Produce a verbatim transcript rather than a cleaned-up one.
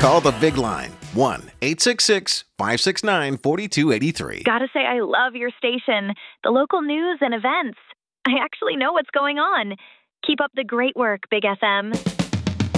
Call the big line, one eight six six, five six nine, four two eight three. Gotta say, I love your station. The local news and events. I actually know what's going on. Keep up the great work, Big F M.